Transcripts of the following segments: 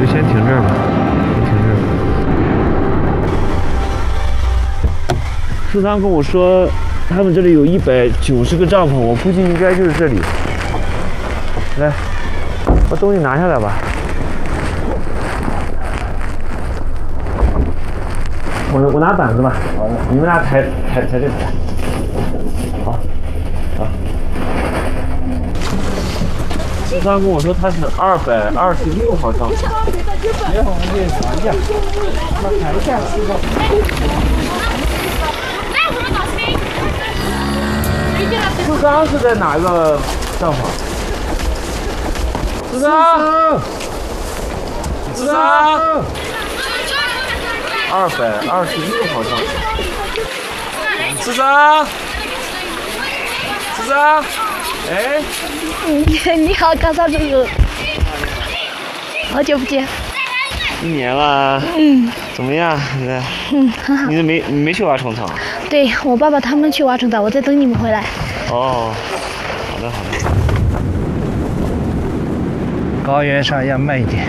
先停这儿吧，先停这儿。苏桑跟我说，他们这里有190个帐篷，我估计应该就是这里。来，把东西拿下来吧。我拿板子吧，你们俩抬这个。好，好。苏桑跟我说他是226号帐篷。别往这里拿下，那抬一下。苏桑是在哪个帐篷？苏桑，226号帐篷。苏桑，哎， 你好，高少叔叔，好久不见。 1年了。怎么样？现在？ 很好。 你没去挖虫草？ 对，我爸爸他们去挖虫草，我在等你们回来。 哦，好的。 高原上要慢一点。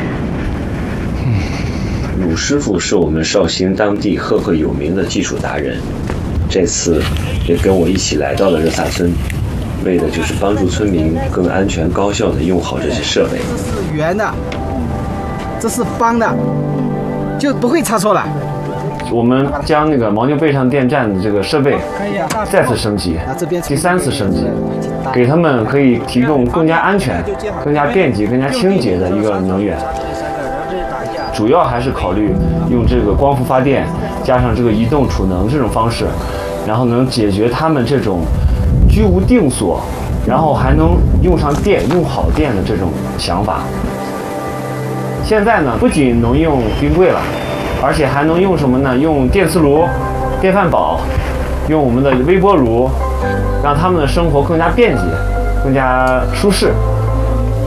鲁师傅是我们绍兴当地赫赫有名的技术达人，这次也跟我一起来到了热萨村，为的就是帮助村民更安全高效地用好这些设备。 这是圆的，这是方的，就不会差错了。 我们将那个牦牛背上电站的这个设备再次升级，第3次升级，给他们可以提供更加安全、更加便捷、更加清洁的一个能源。主要还是考虑用这个光伏发电，加上这个移动储能这种方式，然后能解决他们这种居无定所，然后还能用上电、用好电的这种想法。现在呢，不仅能用冰柜了，而且还能用什么呢？用电磁炉、电饭煲，用我们的微波炉，让他们的生活更加便捷、更加舒适。